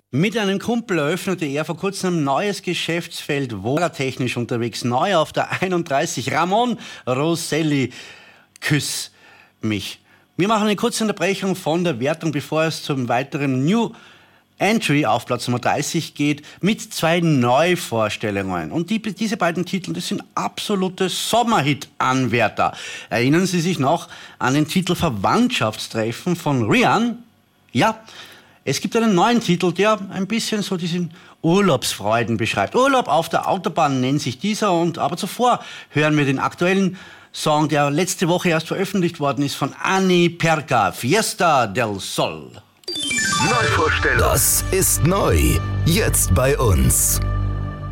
Mit einem Kumpel eröffnete er vor kurzem ein neues Geschäftsfeld, wo er technisch unterwegs, neu auf der 31. Ramon Roselli, küss mich. Wir machen eine kurze Unterbrechung von der Wertung, bevor es zum weiteren New Entry auf Platz Nummer 30 geht, mit 2 Neuvorstellungen. Und diese beiden Titel, das sind absolute Sommerhit-Anwärter. Erinnern Sie sich noch an den Titel Verwandtschaftstreffen von Rihanna? Ja, es gibt einen neuen Titel, der ein bisschen so diesen Urlaubsfreuden beschreibt. Urlaub auf der Autobahn nennt sich dieser. Aber zuvor hören wir den aktuellen Song, der letzte Woche erst veröffentlicht worden ist, von Anni Perca, Fiesta del Sol. Neuvorstellung. Das ist neu. Jetzt bei uns.